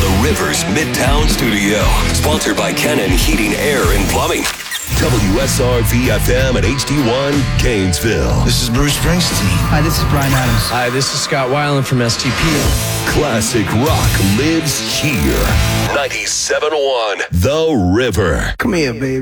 the Rivers Midtown Studio. Sponsored by Kennan Heating, Air, and Plumbing. WSRV-FM at HD1 Gainesville. This is Bruce Springsteen. Hi, this is Bryan Adams. Hi, this is Scott Weiland from STP. Classic rock lives here. 97.1 The River. Come here, baby.